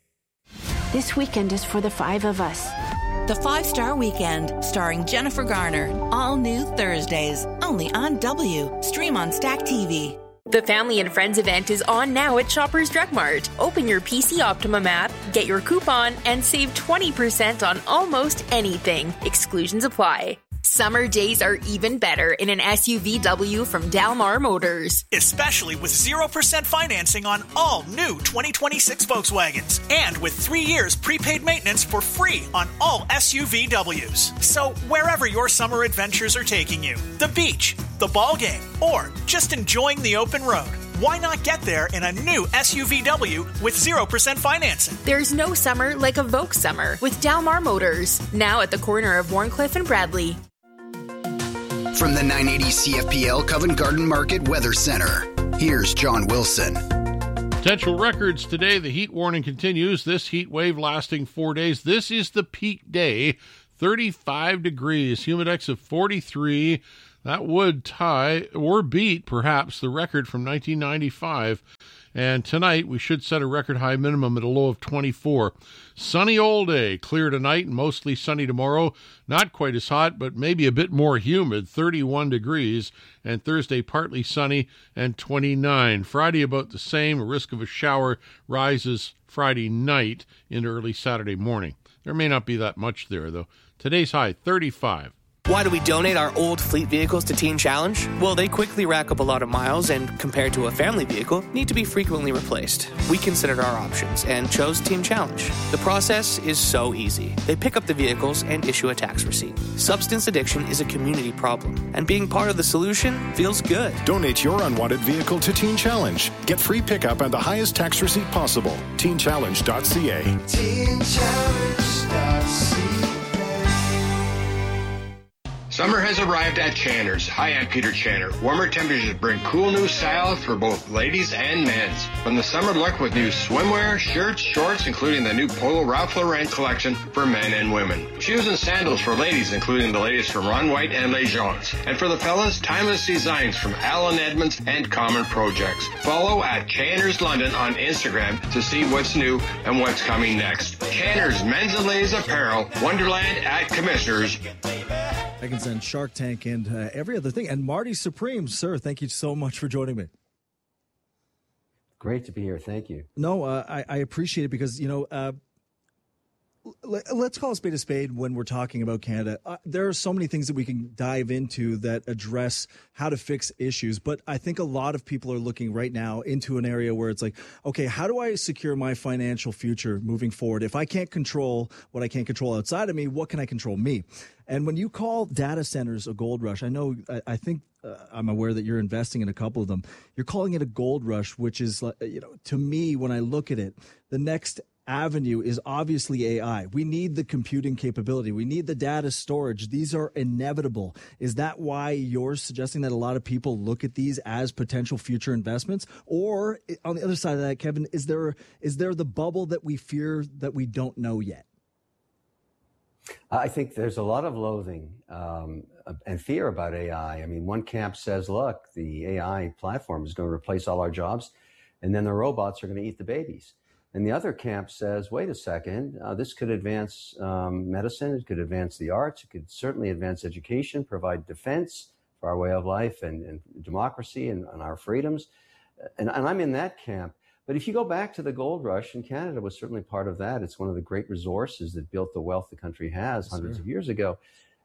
S24: This weekend is for the five of us.
S25: The Five-Star Weekend, starring Jennifer Garner. All new Thursdays, only on W. Stream on Stack T V.
S10: The Family and Friends event is on now at Shoppers Drug Mart. Open your P C Optimum app, get your coupon, and save twenty percent on almost anything. Exclusions apply. Summer days are even better in an S U V W from Dalmar Motors.
S11: Especially with zero percent financing on all new twenty twenty-six Volkswagens. And with three years prepaid maintenance for free on all S U V Ws. So wherever your summer adventures are taking you, the beach, the ball game, or just enjoying the open road, Why not get there in a new S U V W with zero percent financing?
S10: There's no summer like a Vogue summer with Dalmar Motors. Now at the corner of Warncliffe and Bradley.
S18: From the nine eighty C F P L Covent Garden Market Weather Center, here's John Wilson.
S2: Potential records today. The heat warning continues. This heat wave lasting four days. This is the peak day. thirty-five degrees. Humidex of forty-three. That would tie or beat, perhaps, the record from nineteen ninety-five. And tonight, we should set a record high minimum at a low of twenty-four. Sunny all day. Clear tonight and mostly sunny tomorrow. Not quite as hot, but maybe a bit more humid, thirty-one degrees. And Thursday, partly sunny and twenty-nine. Friday, about the same. A risk of a shower rises Friday night into early Saturday morning. There may not be that much there, though. Today's high, thirty-five.
S3: Why do we donate our old fleet vehicles to Teen Challenge? Well, they quickly rack up a lot of miles and, compared to a family vehicle, need to be frequently replaced. We considered our options and chose Teen Challenge. The process is so easy. They pick up the vehicles and issue a tax receipt. Substance addiction is a community problem, and being part of the solution feels good.
S4: Donate your unwanted vehicle to Teen Challenge. Get free pickup and the highest tax receipt possible. teen challenge dot c a. teen challenge dot c a.
S14: Summer has arrived at Channer's. Hi, I'm Peter Channer. Warmer temperatures bring cool new style for both ladies and men's. From the summer look with new swimwear, shirts, shorts, including the new Polo Ralph Lauren collection for men and women. Shoes and sandals for ladies, including the latest from Ron White and Les Gens. And for the fellas, timeless designs from Alan Edmonds and Common Projects. Follow at Channer's London on Instagram to see what's new and what's coming next. Channer's Men's and Ladies Apparel, Wonderland at Commissioners.
S1: I can send Shark Tank and uh, every other thing. And Marty Supreme, sir, thank you so much for joining me.
S5: Great to be here. Thank you.
S1: No, uh, I, I appreciate it because, you know, uh, l- let's call a spade a spade when we're talking about Canada. Uh, there are so many things that we can dive into that address how to fix issues. But I think a lot of people are looking right now into an area where it's like, okay, how do I secure my financial future moving forward? If I can't control what I can't control outside of me, what can I control me? And when you call data centers a gold rush, I know, I, I think uh, I'm aware that you're investing in a couple of them. You're calling it a gold rush, which is, you know, to me, when I look at it, the next avenue is obviously A I. We need the computing capability. We need the data storage. These are inevitable. Is that why you're suggesting that a lot of people look at these as potential future investments? Or on the other side of that, Kevin, is there is there the bubble that we fear that we don't know yet?
S5: I think there's a lot of loathing um, and fear about A I. I mean, one camp says, look, the A I platform is going to replace all our jobs, and then the robots are going to eat the babies. And the other camp says, wait a second, uh, this could advance um, medicine, it could advance the arts, it could certainly advance education, provide defense for our way of life and, and democracy and, and our freedoms. And, and I'm in that camp. But if you go back to the gold rush, and Canada was certainly part of that, it's one of the great resources that built the wealth the country has hundreds sure. of years ago.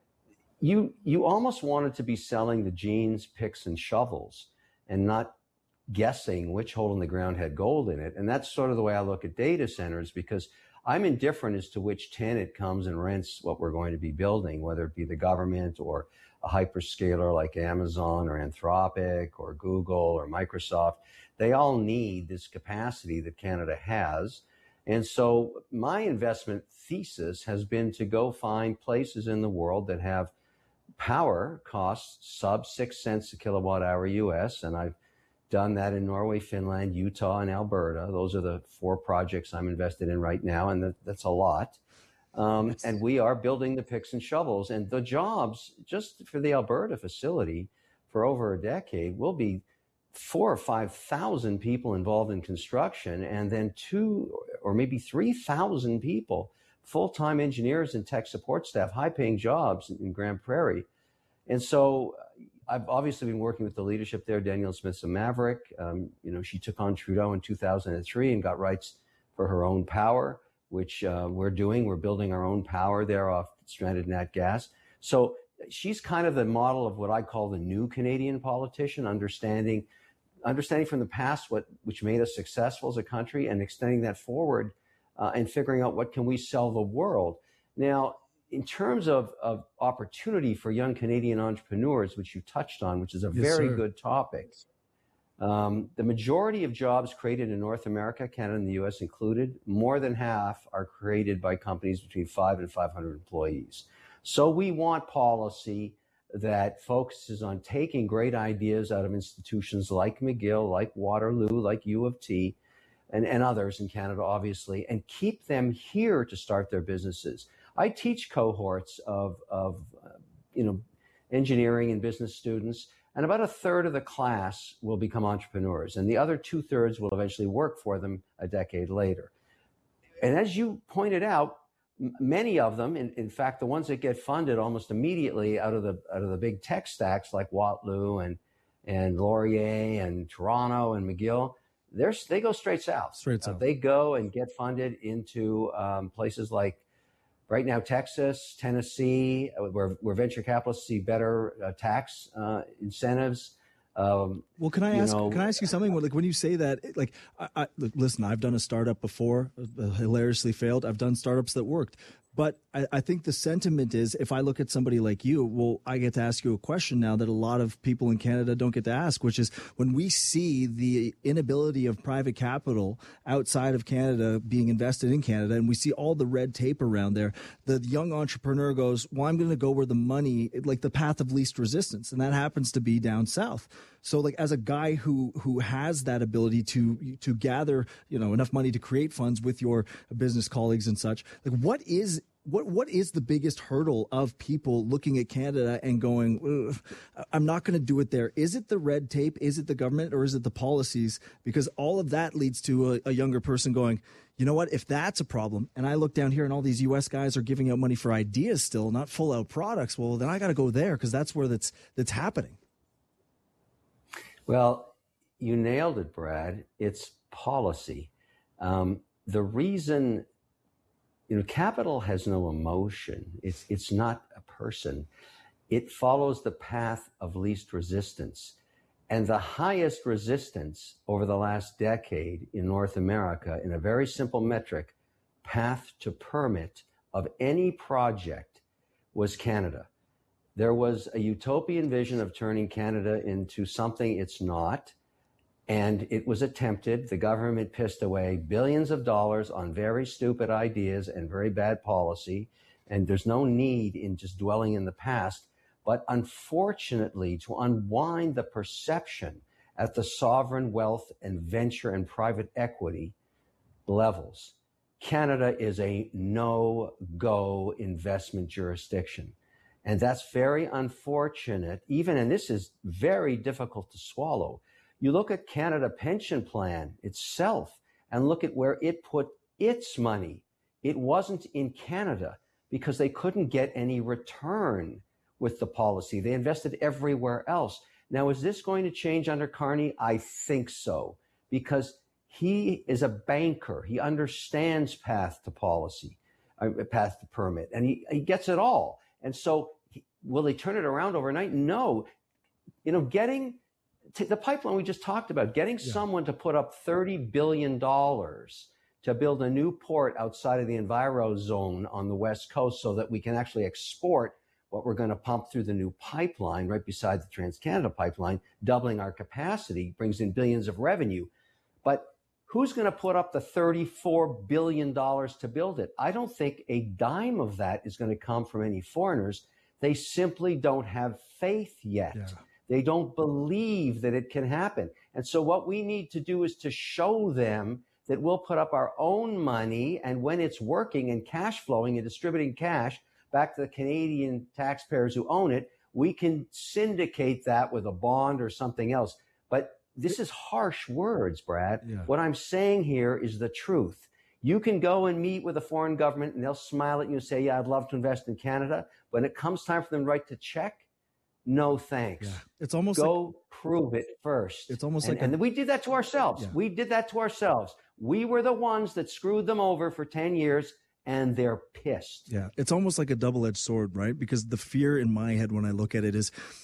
S5: You you almost wanted to be selling the jeans, picks, and shovels and not guessing which hole in the ground had gold in it. And that's sort of the way I look at data centers, because I'm indifferent as to which tenant comes and rents what we're going to be building, whether it be the government or a hyperscaler like Amazon or Anthropic or Google or Microsoft. They all need this capacity that Canada has. And so my investment thesis has been to go find places in the world that have power costs sub six cents a kilowatt hour U S. And I've done that in Norway, Finland, Utah, and Alberta. Those are the four projects I'm invested in right now. And that's a lot. Um, yes. And we are building the picks and shovels. And the jobs, just for the Alberta facility, for over a decade, will be four or five thousand people involved in construction, and then two or maybe three thousand people, full-time engineers and tech support staff, high-paying jobs in Grand Prairie. And so I've obviously been working with the leadership there. Danielle Smith's a maverick. Um, you know, she took on Trudeau in two thousand three and got rights for her own power, which uh, we're doing. We're building our own power there off stranded nat gas. So she's kind of the model of what I call the new Canadian politician, understanding understanding from the past what which made us successful as a country and extending that forward uh, and figuring out what can we sell the world. Now, in terms of, of opportunity for young Canadian entrepreneurs, which you touched on, which is a yes, very sir. good topic, Um, the majority of jobs created in North America, Canada and the U S included, more than half are created by companies between five and five hundred employees. So we want policy that focuses on taking great ideas out of institutions like McGill, like Waterloo, like U of T, and, and others in Canada, obviously, and keep them here to start their businesses. I teach cohorts of, of uh, you know, engineering and business students, and about a third of the class will become entrepreneurs, and the other two-thirds will eventually work for them a decade later. And as you pointed out, m- many of them, in, in fact, the ones that get funded almost immediately out of the out of the big tech stacks like Waterloo and and Laurier and Toronto and McGill, they're, they go straight south.
S1: Straight south.
S5: Uh, they go and get funded into um, places like, right now, Texas, Tennessee, where, where venture capitalists see better uh, tax uh, incentives. Um,
S1: well, can I
S5: you
S1: ask?
S5: know,
S1: can I ask you something? Like when you say that, like, I, I, look, listen, I've done a startup before, uh, hilariously failed. I've done startups that worked. But I, I think the sentiment is, if I look at somebody like you, well, I get to ask you a question now that a lot of people in Canada don't get to ask, which is when we see the inability of private capital outside of Canada being invested in Canada, and we see all the red tape around there, the young entrepreneur goes, well, I'm going to go where the money, like the path of least resistance. And that happens to be down south. So like as a guy who, who has that ability to, to gather, you know, enough money to create funds with your business colleagues and such, like what is, What what is the biggest hurdle of people looking at Canada and going, I'm not going to do it there? Is it the red tape? Is it the government? Or is it the policies? Because all of that leads to a, a younger person going, you know what, if that's a problem, and I look down here and all these U S guys are giving out money for ideas still, not full out products, well, then I got to go there because that's where that's that's happening.
S5: Well, you nailed it, Brad. It's policy. Um, the reason, you know, capital has no emotion. It's, it's not a person. It follows the path of least resistance. And the highest resistance over the last decade in North America, in a very simple metric, path to permit of any project, was Canada. There was a utopian vision of turning Canada into something it's not, and it was attempted. The government pissed away billions of dollars on very stupid ideas and very bad policy, and there's no need in just dwelling in the past. But unfortunately, to unwind the perception at the sovereign wealth and venture and private equity levels, Canada is a no-go investment jurisdiction. And that's very unfortunate, even, and this is very difficult to swallow. You look at Canada Pension Plan itself and look at where it put its money. It wasn't in Canada because they couldn't get any return with the policy. They invested everywhere else. Now, is this going to change under Carney? I think so, because he is a banker. He understands path to policy, uh, path to permit, and he, he gets it all. And so he, will they turn it around overnight? No. You know, getting to the pipeline we just talked about, getting yeah. someone to put up thirty billion dollars to build a new port outside of the Enviro zone on the West Coast so that we can actually export what we're going to pump through the new pipeline right beside the Trans-Canada pipeline, doubling our capacity, brings in billions of revenue. But who's going to put up the thirty-four billion dollars to build it? I don't think a dime of that is going to come from any foreigners. They simply don't have faith yet. Yeah. They don't believe that it can happen. And so what we need to do is to show them that we'll put up our own money, and when it's working and cash flowing and distributing cash back to the Canadian taxpayers who own it, we can syndicate that with a bond or something else. But this is harsh words, Brad. Yeah. What I'm saying here is the truth. You can go and meet with a foreign government and they'll smile at you and say, yeah, I'd love to invest in Canada. When it comes time for them to write the check, no thanks.
S1: Yeah. It's almost
S5: go
S1: like,
S5: prove it first.
S1: It's almost
S5: and,
S1: like,
S5: and
S1: a,
S5: we did that to ourselves. Yeah. We did that to ourselves. We were the ones that screwed them over for ten years. And they're pissed.
S1: Yeah, it's almost like a double-edged sword, right? Because the fear in my head when I look at it is,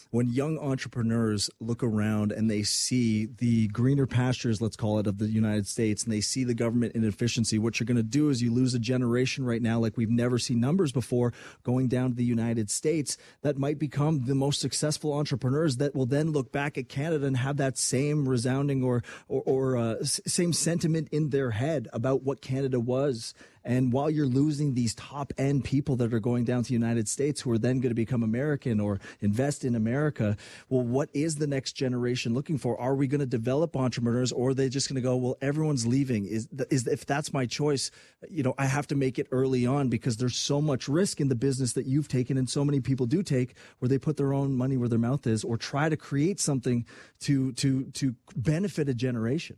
S1: when young entrepreneurs look around and they see the greener pastures, let's call it, of the United States, and they see the government inefficiency, what you're going to do is you lose a generation right now like we've never seen numbers before going down to the United States that might become the most successful entrepreneurs that will then look back at Canada and have that same resounding or, or, or uh, same sentiment in their head about what Canada was. And while you're losing these top-end people that are going down to the United States who are then going to become American or invest in America, well, what is the next generation looking for? Are we going to develop entrepreneurs, or are they just going to go, well, everyone's leaving? Is, is if that's my choice, you know, I have to make it early on because there's so much risk in the business that you've taken and so many people do take where they put their own money where their mouth is or try to create something to to to benefit a generation.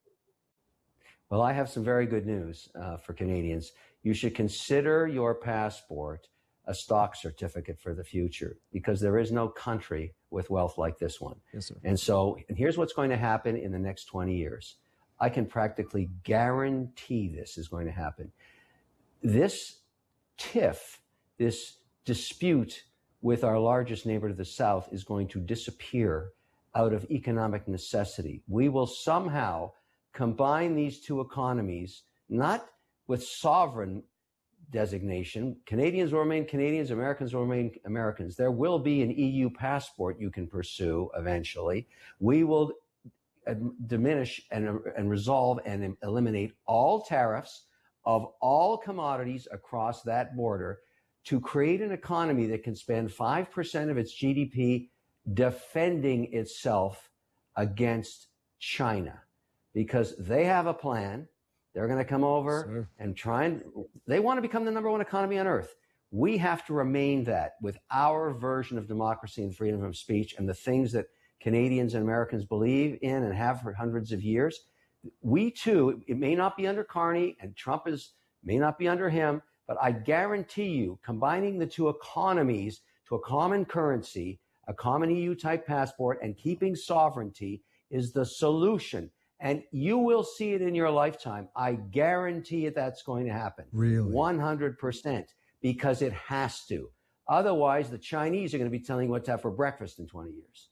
S5: Well, I have some very good news uh, for Canadians. You should consider your passport a stock certificate for the future because there is no country with wealth like this one.
S1: Yes, sir.
S5: And so, and here's what's going to happen in the next twenty years. I can practically guarantee this is going to happen. This tiff, this dispute with our largest neighbor to the south is going to disappear out of economic necessity. We will somehow combine these two economies, not with sovereign designation. Canadians will remain Canadians, Americans will remain Americans. There will be an E U passport you can pursue eventually. We will uh, diminish and, and resolve and eliminate all tariffs of all commodities across that border to create an economy that can spend five percent of its G D P defending itself against China. Because they have a plan. They're going to come over Sir. and try and they want to become the number one economy on earth. We have to remain that with our version of democracy and freedom of speech and the things that Canadians and Americans believe in and have for hundreds of years. We too, it may not be under Carney and Trump is may not be under him, but I guarantee you combining the two economies to a common currency, a common E U type passport and keeping sovereignty is the solution. And you will see it in your lifetime. I guarantee it that's going to happen.
S1: Really?
S5: one hundred percent. Because it has to. Otherwise, the Chinese are going to be telling you what to have for breakfast in twenty years.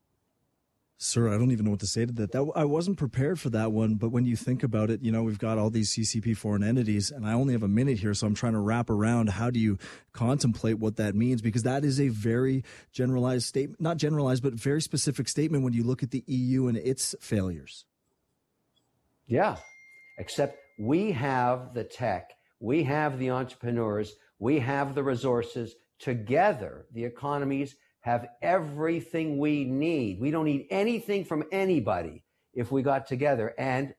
S1: Sir, I don't even know what to say to that. that. I wasn't prepared for that one, but when you think about it, you know, we've got all these C C P foreign entities, and I only have a minute here, so I'm trying to wrap around how do you contemplate what that means, because that is a very generalized statement, not generalized, but very specific statement when you look at the E U and its failures.
S5: Yeah, except we have the tech, we have the entrepreneurs, we have the resources. Together, the economies have everything we need. We don't need anything from anybody if we got together. And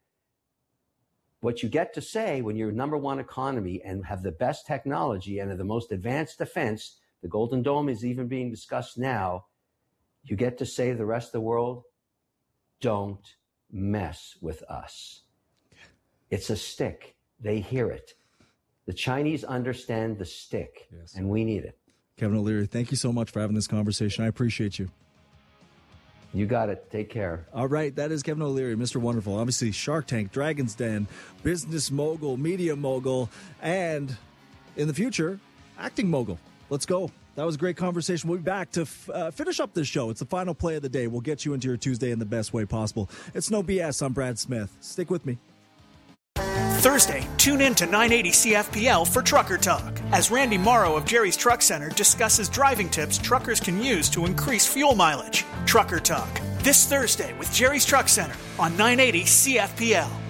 S5: what you get to say when you're number one economy and have the best technology and have the most advanced defense, the Golden Dome is even being discussed now, you get to say to the rest of the world, don't mess with us. It's a stick. They hear it. The Chinese understand the stick, yes. And we need it.
S1: Kevin O'Leary, thank you so much for having this conversation. I appreciate you.
S5: You got it. Take care.
S1: All right. That is Kevin O'Leary, Mister Wonderful. Obviously, Shark Tank, Dragon's Den, business mogul, media mogul, and in the future, acting mogul. Let's go. That was a great conversation. We'll be back to f- uh, finish up this show. It's the final play of the day. We'll get you into your Tuesday in the best way possible. It's No B S. I'm Brad Smith. Stick with me.
S11: Thursday, tune in to nine eighty C F P L for Trucker Talk, as Randy Morrow of Jerry's Truck Center discusses driving tips truckers can use to increase fuel mileage. Trucker Talk, this Thursday with Jerry's Truck Center on nine eighty C F P L.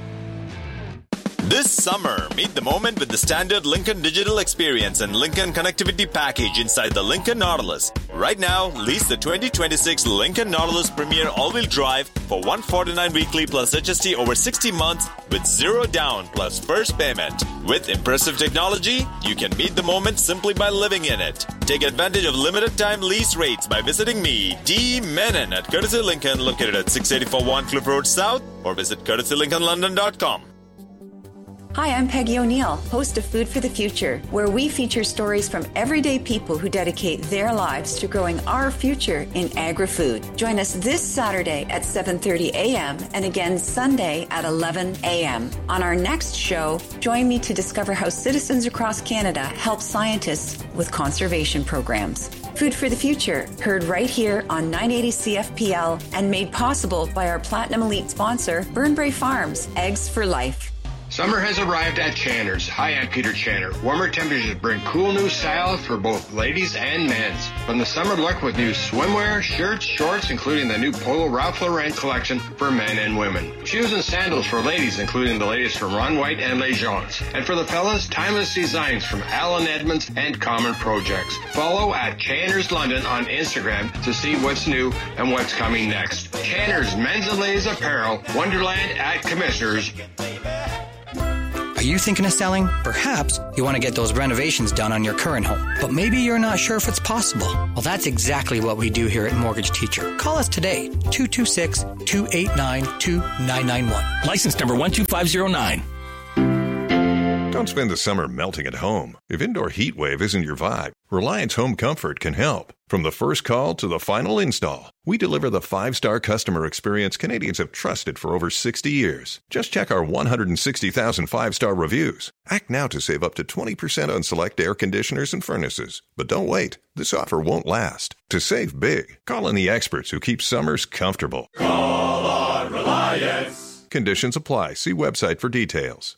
S6: This summer, meet the moment with the standard Lincoln Digital Experience and Lincoln Connectivity Package inside the Lincoln Nautilus. Right now, lease the twenty twenty-six Lincoln Nautilus Premier All-Wheel Drive for one hundred forty-nine dollars weekly plus H S T over sixty months with zero down plus first payment. With impressive technology, you can meet the moment simply by living in it. Take advantage of limited time lease rates by visiting me, D. Menon, at Courtesy Lincoln, located at six eighty-four Warncliffe Road South, or visit courtesy lincoln london dot com.
S8: Hi, I'm Peggy O'Neill, host of Food for the Future, where we feature stories from everyday people who dedicate their lives to growing our future in agri-food. Join us this Saturday at seven thirty a.m. and again Sunday at eleven a.m. On our next show, join me to discover how citizens across Canada help scientists with conservation programs. Food for the Future, heard right here on nine eighty C F P L and made possible by our Platinum Elite sponsor, Burnbrae Farms, Eggs for Life.
S14: Summer has arrived at Channer's. Hi, I'm Peter Channer. Warmer temperatures bring cool new styles for both ladies and men's. From the summer look with new swimwear, shirts, shorts, including the new Polo Ralph Lauren collection for men and women. Shoes and sandals for ladies, including the latest from Ron White and Les Gens. And for the fellas, timeless designs from Alan Edmonds and Common Projects. Follow at Channer's London on Instagram to see what's new and what's coming next. Channer's Men's and Ladies Apparel, Wonderland at Commissioners.
S7: Are you thinking of selling? Perhaps you want to get those renovations done on your current home, but maybe you're not sure if it's possible. Well, that's exactly what we do here at Mortgage Teacher. Call us today, two two six, two eight nine, two nine nine one.
S12: License number one two five zero nine.
S13: Don't spend the summer melting at home. If indoor heat wave isn't your vibe, Reliance Home Comfort can help. From the first call to the final install, we deliver the five-star customer experience Canadians have trusted for over sixty years. Just check our one hundred sixty thousand five-star reviews. Act now to save up to twenty percent on select air conditioners and furnaces. But don't wait. This offer won't last. To save big, call in the experts who keep summers comfortable.
S15: Call on Reliance.
S13: Conditions apply. See website for details.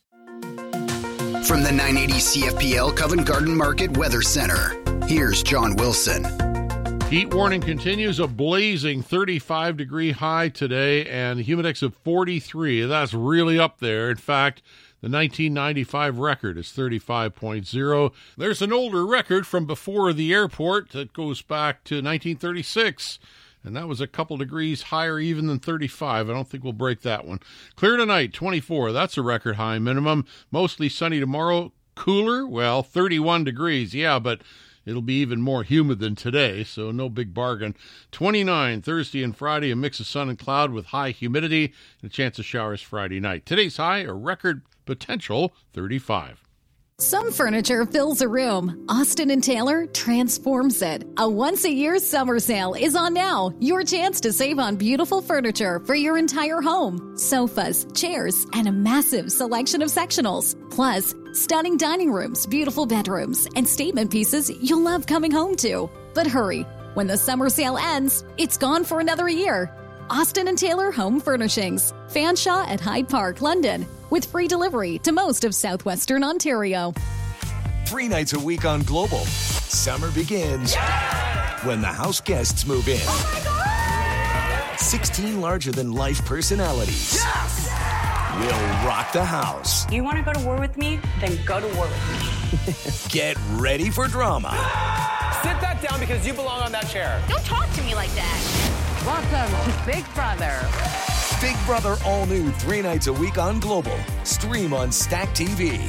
S18: From the nine eighty C F P L Covent Garden Market Weather Center, here's John Wilson.
S2: Heat warning continues, a blazing thirty-five degree high today and a humidex of forty-three. That's really up there. In fact, the nineteen ninety-five record is thirty-five point oh. There's an older record from before the airport that goes back to nineteen thirty-six. And that was a couple degrees higher even than thirty-five. I don't think we'll break that one. Clear tonight, twenty-four. That's a record high minimum. Mostly sunny tomorrow. Cooler? Well, thirty-one degrees. Yeah, but it'll be even more humid than today, so no big bargain. twenty-nine Thursday and Friday, a mix of sun and cloud with high humidity and a chance of showers Friday night. Today's high, a record potential thirty-five.
S9: Some furniture fills a room. Austin and Taylor transforms it. A once-a-year summer sale is on now. Your chance to save on beautiful furniture for your entire home. Sofas, chairs, and a massive selection of sectionals. Plus, stunning dining rooms, beautiful bedrooms, and statement pieces you'll love coming home to. But hurry, when the summer sale ends, it's gone for another year. Austin and Taylor Home Furnishings. Fanshawe at Hyde Park, London. With free delivery to most of southwestern Ontario.
S16: Three nights a week on Global. Summer begins yeah! when the house guests move in.
S15: Oh my God!
S16: sixteen larger-than-life personalities
S15: Yes!
S16: will rock the house.
S17: You want to go to war with me? Then go to war with
S16: me. Get ready for drama.
S26: Sit that down because you belong on that chair.
S27: Don't talk to me like that.
S28: Welcome to Big Brother.
S16: Big Brother all new three nights a week on Global. Stream on Stack T V.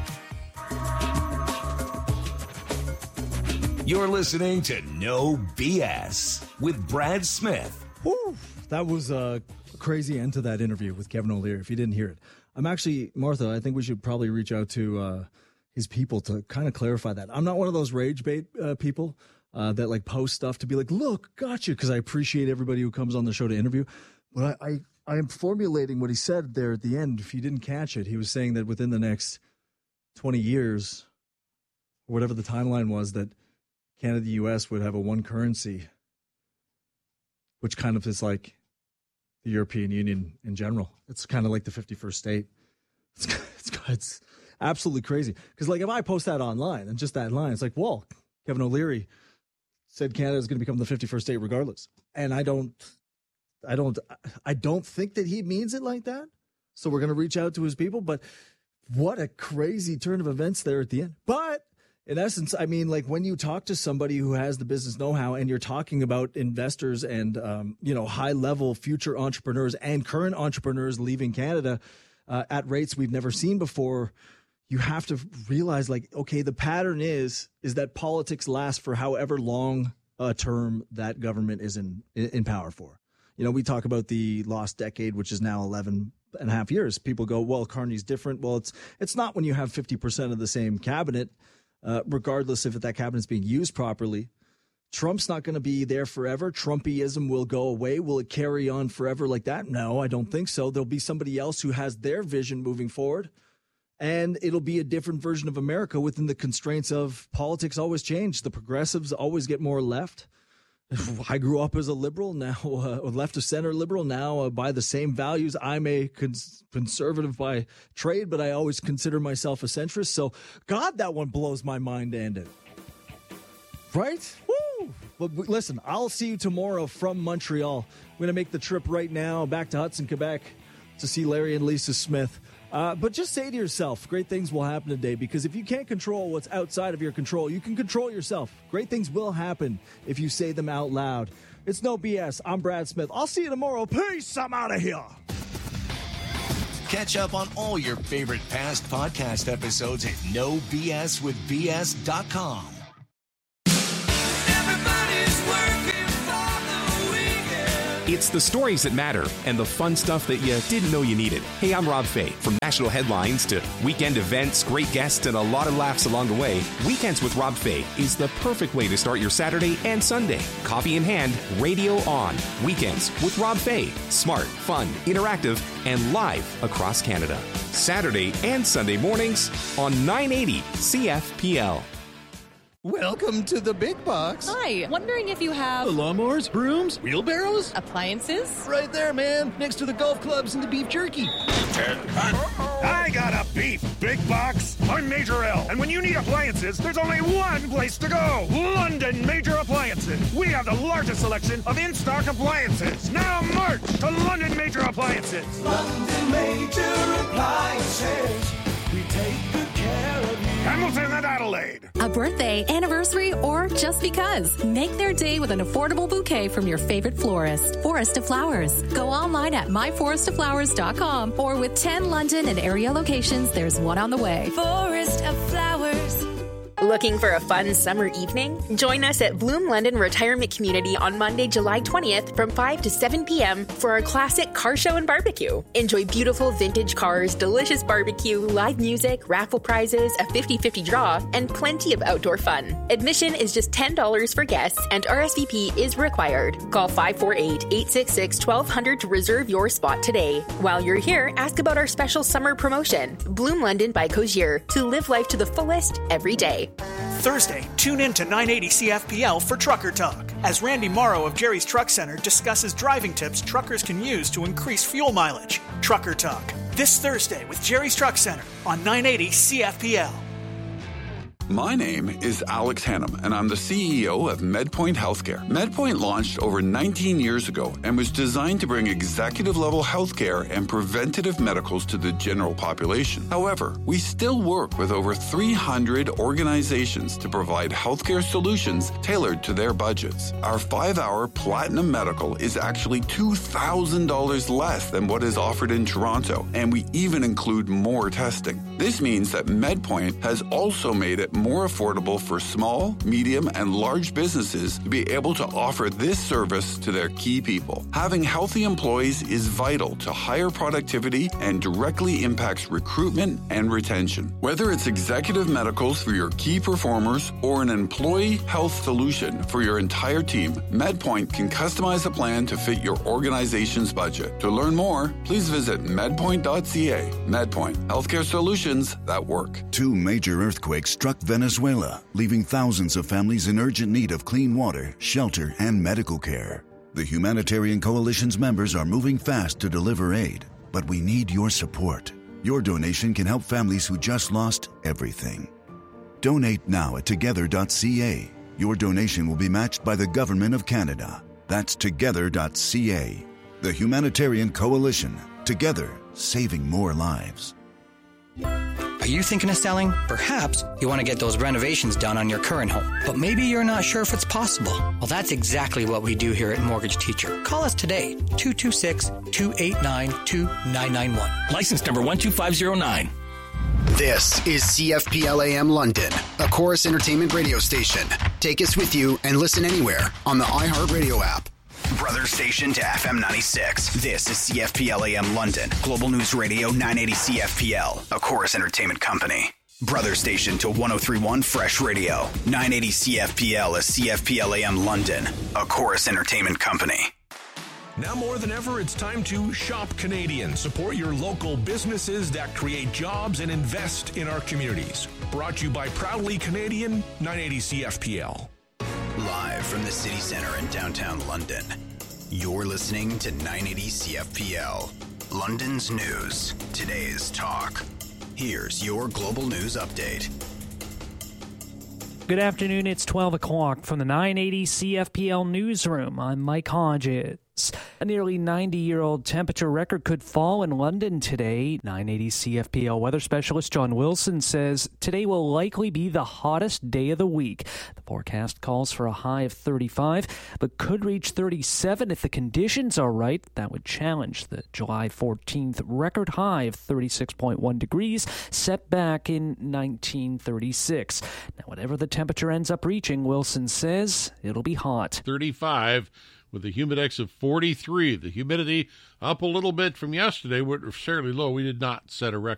S16: You're listening to No B S with Brad Smith.
S1: Woo, that was a crazy end to that interview with Kevin O'Leary, if you didn't hear it. I'm actually, Martha, I think we should probably reach out to uh, his people to kind of clarify that. I'm not one of those rage bait uh, people uh, that like post stuff to be like, look, gotcha, because I appreciate everybody who comes on the show to interview. But I, I I am formulating what he said there at the end. If you didn't catch it, he was saying that within the next twenty years, or whatever the timeline was, that Canada, the U S would have a one currency, which kind of is like the European Union in general. It's kind of like the fifty-first state. It's it's, it's absolutely crazy. Because like if I post that online and just that line, it's like, well, Kevin O'Leary said Canada is going to become the fifty-first state regardless. And I don't... I don't I don't think that he means it like that. So we're going to reach out to his people. But what a crazy turn of events there at the end. But in essence, I mean, like when you talk to somebody who has the business know-how and you're talking about investors and, um, you know, high-level future entrepreneurs and current entrepreneurs leaving Canada uh, at rates we've never seen before, you have to realize, like, okay, the pattern is is that politics lasts for however long a term that government is in in power for. You know, we talk about the lost decade, which is now eleven and a half years. People go, well, Carney's different. Well, it's it's not when you have fifty percent of the same cabinet, uh, regardless if that cabinet's being used properly. Trump's not going to be there forever. Trumpism will go away. Will it carry on forever like that? No, I don't think so. There'll be somebody else who has their vision moving forward. And it'll be a different version of America within the constraints of politics always change. The progressives always get more left. I grew up as a liberal, now uh, left of center liberal, now uh, by the same values. I'm a cons- conservative by trade, but I always consider myself a centrist. So, God, that one blows my mind, and it. Right? Woo! But listen, I'll see you tomorrow from Montreal. I'm going to make the trip right now back to Hudson, Quebec to see Larry and Lisa Smith. Uh, but just say to yourself, great things will happen today, because if you can't control what's outside of your control, you can control yourself. Great things will happen if you say them out loud. It's no B S. I'm Brad Smith. I'll see you tomorrow. Peace. I'm out of here.
S16: Catch up on all your favorite past podcast episodes at no b s with b s dot com.
S10: It's the stories that matter and the fun stuff that you didn't know you needed. Hey, I'm Rob Fay. From national headlines to weekend events, great guests, and a lot of laughs along the way, Weekends with Rob Fay is the perfect way to start your Saturday and Sunday. Coffee in hand, radio on. Weekends with Rob Fay. Smart, fun, interactive, and live across Canada. Saturday and Sunday mornings on nine eighty C F P L.
S19: Welcome to the big box.
S20: Hi, wondering if you have...
S19: The lawnmowers, brooms, wheelbarrows?
S20: Appliances?
S19: Right there, man, next to the golf clubs and the beef jerky.
S21: I got a beef big box. I'm Major L, and when you need appliances, there's only one place to go. London Major Appliances. We have the largest selection of in-stock appliances. Now march to London Major Appliances.
S15: London Major Appliances. We take good care of you.
S21: Hamilton and Adelaide.
S22: A birthday, anniversary, or just because. Make their day with an affordable bouquet from your favorite florist. Forest of Flowers. Go online at my forest of flowers dot com, or with ten London and area locations, there's one on the way.
S23: Forest of Flowers.
S24: Looking for a fun summer evening? Join us at Bloom London Retirement Community on Monday, July twentieth from five to seven p.m. for our classic car show and barbecue. Enjoy beautiful vintage cars, delicious barbecue, live music, raffle prizes, a fifty-fifty draw, and plenty of outdoor fun. Admission is just ten dollars for guests, and R S V P is required. Call five four eight, eight six six, one two zero zero to reserve your spot today. While you're here, ask about our special summer promotion. Bloom London by Cozier, to live life to the fullest every day.
S11: Thursday, tune in to nine eighty C F P L for Trucker Talk, as Randy Morrow of Jerry's Truck Center discusses driving tips truckers can use to increase fuel mileage. Trucker Talk, this Thursday with Jerry's Truck Center on nine eighty C F P L.
S25: My name is Alex Hannum, and I'm the C E O of MedPoint Healthcare. MedPoint launched over nineteen years ago and was designed to bring executive-level healthcare and preventative medicals to the general population. However, we still work with over three hundred organizations to provide healthcare solutions tailored to their budgets. Our five-hour Platinum Medical is actually two thousand dollars less than what is offered in Toronto, and we even include more testing. This means that MedPoint has also made it more affordable for small, medium, and large businesses to be able to offer this service to their key people. Having healthy employees is vital to higher productivity and directly impacts recruitment and retention. Whether it's executive medicals for your key performers or an employee health solution for your entire team, MedPoint can customize a plan to fit your organization's budget. To learn more, please visit medpoint dot c a. MedPoint, healthcare solutions that work.
S29: Two major earthquakes struck Venezuela, leaving thousands of families in urgent need of clean water, shelter, and medical care. The Humanitarian Coalition's members are moving fast to deliver aid, but we need your support. Your donation can help families who just lost everything. Donate now at together dot c a. Your donation will be matched by the Government of Canada. That's together dot c a. The Humanitarian Coalition. Together, saving more lives.
S7: Are you thinking of selling? Perhaps you want to get those renovations done on your current home, but maybe you're not sure if it's possible. Well, that's exactly what we do here at Mortgage Teacher. Call us today, two two six, two eight nine, two nine nine one.
S12: License number one two five zero nine.
S18: This is C F P L A M London, a Chorus Entertainment radio station. Take us with you and listen anywhere on the iHeartRadio app. Brother station to F M ninety-six. This is C F P L A M London, Global News Radio nine eighty C F P L, a Chorus Entertainment company. Brother station to one oh three point one Fresh Radio, nine eighty C F P L is C F P L A M London, a Chorus Entertainment company.
S2: Now more than ever, it's time to shop Canadian. Support your local businesses that create jobs and invest in our communities. Brought to you by Proudly Canadian, nine eighty C F P L.
S18: Live from the city center in downtown London, you're listening to nine eighty C F P L. London's news, today's talk. Here's your global news update.
S3: Good afternoon, it's twelve o'clock from the nine eighty C F P L newsroom. I'm Mike Hodges. A nearly ninety-year-old temperature record could fall in London today. nine eighty C F P L weather specialist John Wilson says today will likely be the hottest day of the week. The forecast calls for a high of thirty-five, but could reach thirty-seven if the conditions are right. That would challenge the July fourteenth record high of thirty-six point one degrees set back in nineteen thirty-six. Now, whatever the temperature ends up reaching, Wilson says it'll be hot.
S4: thirty-five. With a humidex of forty-three. The humidity up a little bit from yesterday. We're fairly low. We did not set a record.